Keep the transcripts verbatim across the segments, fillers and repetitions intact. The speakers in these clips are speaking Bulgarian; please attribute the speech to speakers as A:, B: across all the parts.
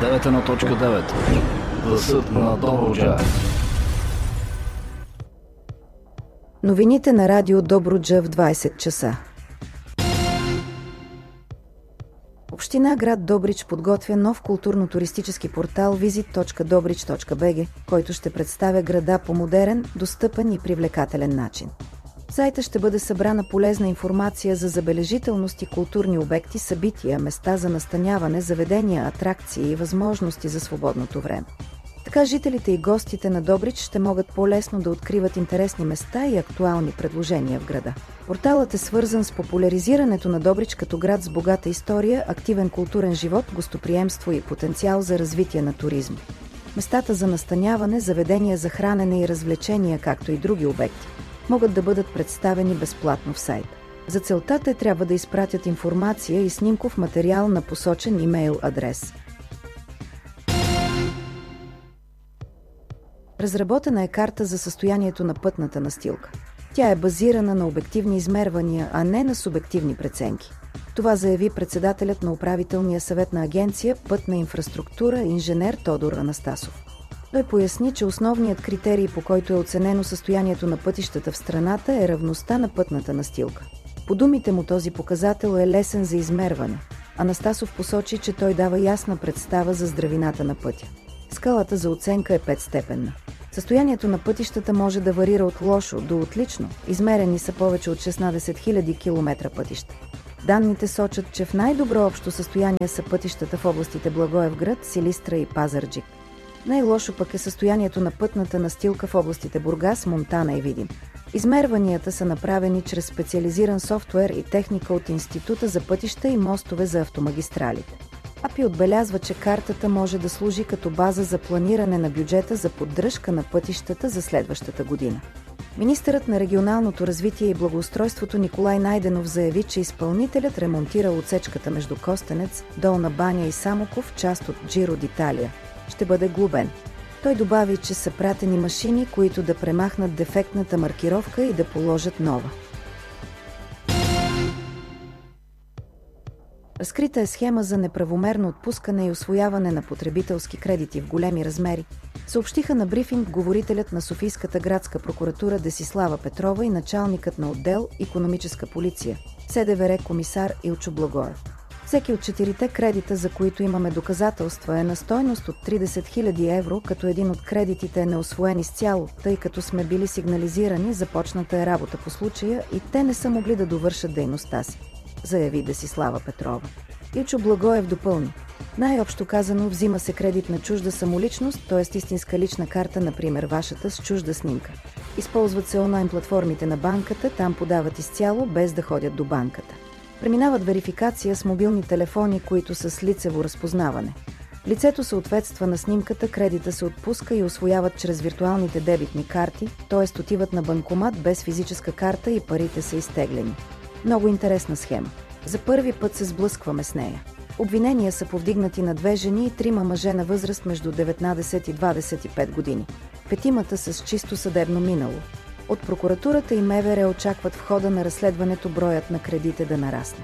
A: девет едно точка девет. Гласът на Добруджа.
B: Новините на радио Добруджа в двайсет часа. Община град Добрич подготвя нов културно-туристически портал визит точка добрич точка би джи, който ще представя града по модерен, достъпен и привлекателен начин. В сайта ще бъде събрана полезна информация за забележителности, културни обекти, събития, места за настаняване, заведения, атракции и възможности за свободното време. Така жителите и гостите на Добрич ще могат по-лесно да откриват интересни места и актуални предложения в града. Порталът е свързан с популяризирането на Добрич като град с богата история, активен културен живот, гостоприемство и потенциал за развитие на туризма. Местата за настаняване, заведения за хранене и развлечения, както и други обекти, могат да бъдат представени безплатно в сайта. За целта те трябва да изпратят информация и снимков материал на посочен имейл адрес. Разработена е карта за състоянието на пътната настилка. Тя е базирана на обективни измервания, а не на субективни преценки. Това заяви председателят на управителния съвет на агенция Пътна инфраструктура инженер Тодор Анастасов. Той поясни, че основният критерий, по който е оценено състоянието на пътищата в страната, е равността на пътната настилка. По думите му този показател е лесен за измерване. Анастасов посочи, че той дава ясна представа за здравината на пътя. Скалата за оценка е петстепенна. Състоянието на пътищата може да варира от лошо до отлично. Измерени са повече от шестнадесет хиляди километра пътища. Данните сочат, че в най-добро общо състояние са пътищата в областите Благоевград, Силистра и Пазарджик. Най-лошо пък е състоянието на пътната настилка в областите Бургас, Монтана и Видин. Измерванията са направени чрез специализиран софтуер и техника от Института за пътища и мостове за автомагистралите. АПИ отбелязва, че картата може да служи като база за планиране на бюджета за поддръжка на пътищата за следващата година. Министърът на регионалното развитие и благоустройството Николай Найденов заяви, че изпълнителят ремонтира отсечката между Костенец, Долна баня и Самоков, част от Джиро д'Италия. Ще бъде глобен. Той добави, че са пратени машини, които да премахнат дефектната маркировка и да положат нова. Разкрита е схема за неправомерно отпускане и усвояване на потребителски кредити в големи размери, съобщиха на брифинг говорителят на Софийската градска прокуратура Десислава Петрова и началникът на отдел Икономическа полиция, СДВР комисар Илчо Благоев. Всеки от четирите кредита, за които имаме доказателства, е на стойност от тридесет хиляди евро, като един от кредитите е неусвоен изцяло, тъй като сме били сигнализирани, започната е работа по случая и те не са могли да довършат дейността си, заяви Десислава Петрова. Илчо Благоев допълни: най-общо казано, взима се кредит на чужда самоличност, т.е. истинска лична карта, например вашата, с чужда снимка. Използват се онлайн платформите на банката, там подават изцяло, без да ходят до банката. Преминават верификация с мобилни телефони, които са с лицево разпознаване. Лицето съответства на снимката, кредита се отпуска и усвояват чрез виртуалните дебитни карти, т.е. отиват на банкомат без физическа карта и парите са изтеглени. Много интересна схема. За първи път се сблъскваме с нея. Обвинения са повдигнати на две жени и трима мъже на възраст между деветнадесет и двадесет и пет години. Петимата с чисто съдебно минало. От прокуратурата и МВР очакват в хода на разследването броят на кредите да нарасне.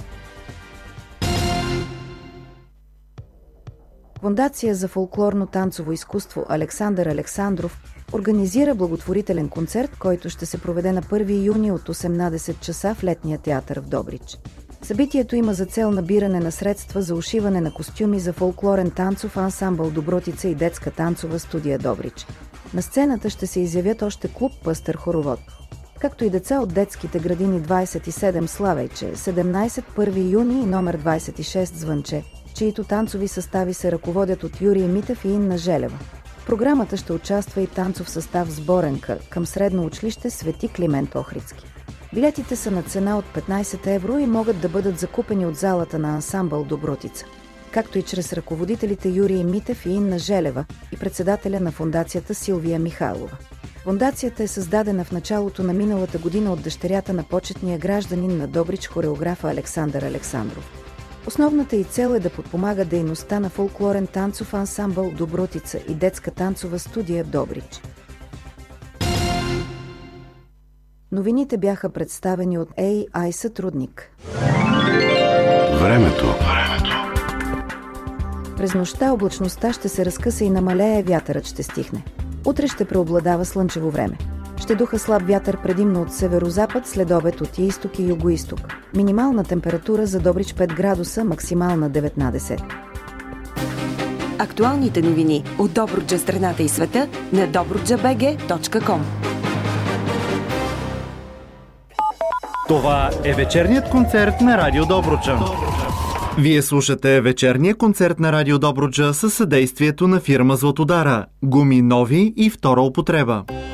B: Фондация за фолклорно-танцово изкуство Александър Александров организира благотворителен концерт, който ще се проведе на първи юни от осемнадесет часа в Летния театър в Добрич. Събитието има за цел набиране на средства за ушиване на костюми за фолклорен танцов ансамбъл Добротица и детска танцова студия Добрич. На сцената ще се изявят още клуб Пъстър хоровод, както и деца от детските градини двадесет и седем Славейче, седемнадесет първи юни и номер двадесет и шест Звънче, чието танцови състави се ръководят от Юрий Митев и Инна Желева. В програмата ще участва и танцов състав Сборенка към средно училище Свети Климент Охридски. Билетите са на цена от петнадесет евро и могат да бъдат закупени от залата на ансамбъл Добротица, както и чрез ръководителите Юрий Митев и Инна Желева и председателя на фондацията Силвия Михайлова. Фондацията е създадена в началото на миналата година от дъщерята на почетния гражданин на Добрич хореографа Александър Александров. Основната й цел е да подпомага дейността на фолклорен танцов ансамбъл Добротица и детска танцова студия Добрич. Новините бяха представени от Ей Ай сътрудник.
C: Времето.
B: През нощта облачността ще се разкъса и намалее, вятърът ще стихне. Утре ще преобладава слънчево време. Ще духа слаб вятър предимно от северозапад, след обед от изток и югоизток. Минимална температура за Добрич пет градуса, максимална деветнадесет.
C: Актуалните новини от Добруджа, страната и света на добруджа би джи точка ком.
D: Това е вечерният концерт на Радио Добруджа. Вие слушате вечерния концерт на Радио Добруджа със съдействието на фирма Златодара. Гуми нови и втора употреба.